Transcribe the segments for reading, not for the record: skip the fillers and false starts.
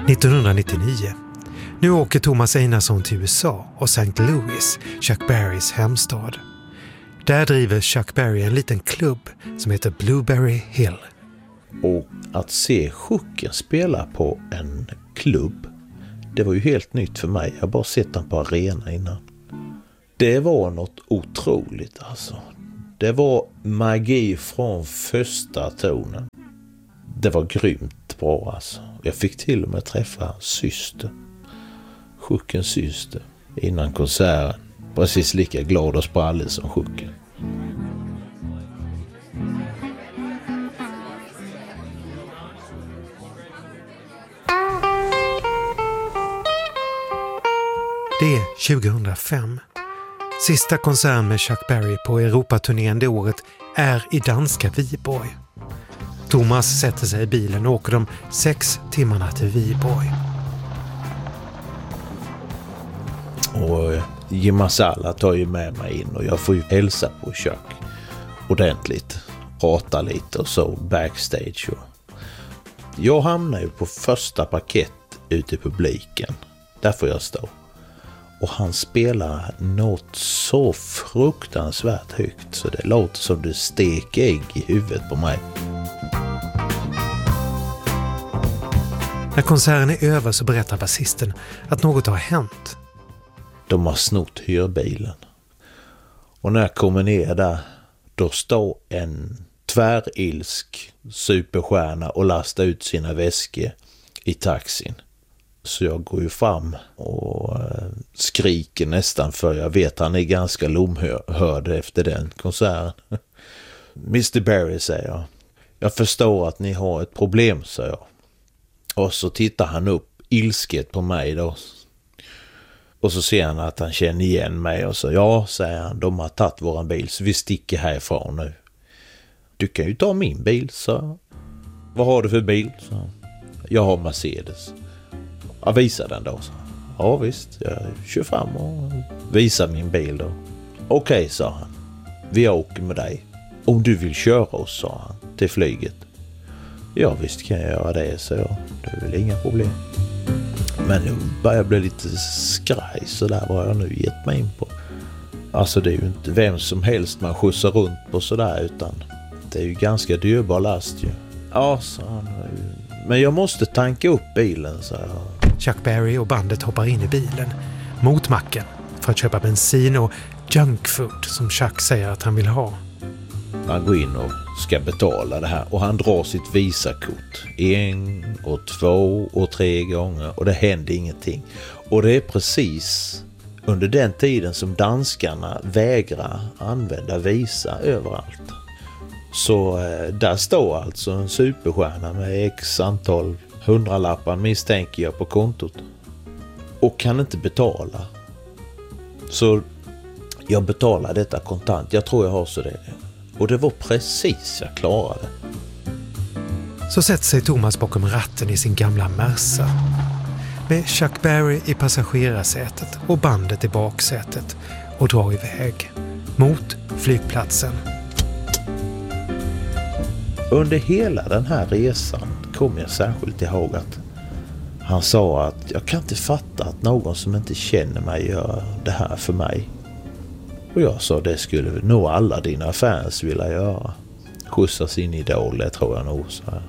1999. Nu åker Thomas Einarsson till USA och St. Louis, Chuck Berrys hemstad. Där driver Chuck Berry en liten klubb som heter Blueberry Hill. Och att se Chucken spela på en klubb, det var ju helt nytt för mig. Jag har bara sett den på arena innan. Det var något otroligt alltså. Det var magi från första tonen. Det var grymt bra alltså. Jag fick till och med träffa syster. Chuckens syster. Innan konserten. Precis lika glad och sprallig som Chucken. Det är 2005. Sista konserten med Chuck Berry på Europaturnén det året är i danska Viborg. Thomas sätter sig i bilen och åker de 6 timmarna till Viborg. Och Jimma Salla tar ju med mig in och jag får ju hälsa på Chuck ordentligt. Prata lite och så backstage. Jag hamnar ju på första parkett ute i publiken. Där får jag stå. Och han spelar något så fruktansvärt högt så det låter som det steker ägg i huvudet på mig. När konserten är över så berättar basisten att något har hänt. De har snott hyrbilen. Och när jag kommer ner där, då står en tvärilsk superstjärna och lastar ut sina väskor i taxin. Så jag går ju fram och skriker nästan, för jag vet han är ganska lomhörd efter den konserten. Mr. Berry, säger jag. Jag förstår att ni har ett problem, säger jag. Och så tittar han upp ilsket på mig då. Och så ser han att han känner igen mig och så, ja, säger han, de har tagit våran bil så vi sticker härifrån nu. Du kan ju ta min bil, så. Vad har du för bil? Så. Jag har Mercedes. Jag visar den då, så. Ja visst, jag kör fram och visar min bil då. Okej, sa han. Vi åker med dig. Om du vill köra oss, sa han, till flyget. Ja visst kan jag göra det, så jag. Det är väl inga problem. Men nu börjar jag bli lite skraj så där vad jag nu gett mig in på. Alltså det är ju inte vem som helst man skjutsar runt på sådär, utan det är ju ganska dyrbar last ju. Ja, sa han. Men jag måste tanka upp bilen, sa jag. Chuck Berry och bandet hoppar in i bilen mot macken för att köpa bensin och junkfood som Chuck säger att han vill ha. Han går in och ska betala det här och han drar sitt visakort 1 och 2 och 3 gånger och det händer ingenting. Och det är precis under den tiden som danskarna vägrar använda visa överallt. Så där står alltså en superstjärna med x antal 100-lappar misstänker jag på kontot och kan inte betala. Så jag betalar detta kontant. Jag tror jag har så det. Och det var precis jag klarade. Så sätter sig Thomas bakom ratten i sin gamla Merca. Med Chuck Berry i passagerarsätet och bandet i baksätet och drar iväg mot flygplatsen. Under hela den här resan kom jag särskilt ihåg att han sa att jag kan inte fatta att någon som inte känner mig gör det här för mig. Och jag sa det skulle nog alla dina fans vilja göra. Skjutsa sin idol, det tror jag nog.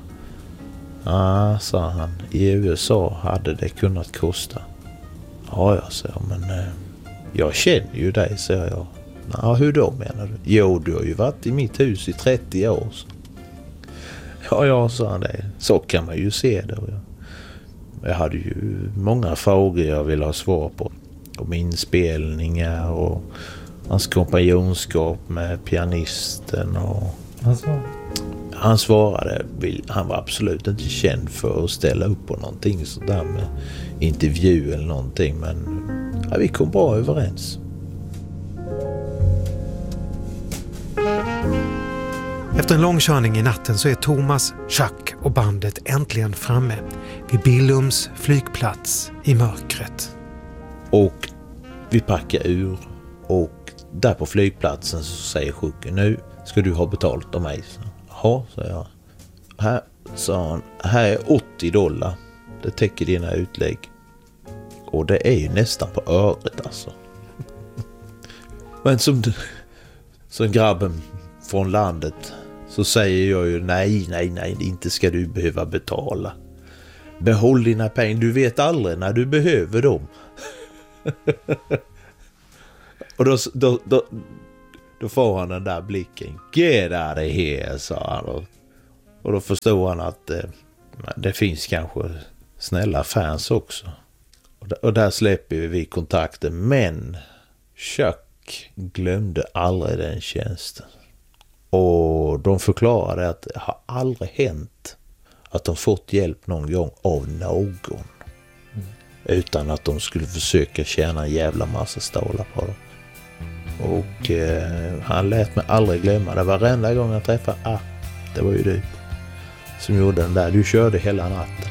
Ja, sa han. I USA hade det kunnat kosta. Ja, jag sa, men jag känner ju dig, sa jag. Ja, hur då menar du? Jo, du har ju varit i mitt hus i 30 år. Ja, jag sa han det. Så kan man ju se det. Jag hade ju många frågor jag ville ha svar på. Om inspelningar och hans kompanjonskap med pianisten. Och han svarade, han var absolut inte känd för att ställa upp på någonting sådär med intervju eller någonting. Men ja, vi kom bra överens. Efter en lång körning i natten så är Thomas, Chuck och bandet äntligen framme vid Billums flygplats i mörkret. Och vi packar ur och där på flygplatsen så säger Chucken, nu ska du ha betalt av mig. Ja, sa jag. Här, sa han, här är $80. Det täcker dina utlägg. Och det är ju nästan på öret alltså. Men som grabben från landet så säger jag ju nej, inte ska du behöva betala. Behåll dina pengar, du vet aldrig när du behöver dem. Och då får han den där blicken. Get out of here, sa han. Och då förstår han att det finns kanske snälla fans också. Och där släpper vi kontakten. Men Chuck glömde aldrig den tjänsten. Och de förklarade att det har aldrig hänt att de fått hjälp någon gång av någon. Utan att de skulle försöka tjäna en jävla massa stålar på dem. Och han lät mig aldrig glömma det. Varenda gång jag träffade, det var ju du som gjorde den där. Du körde hela natten.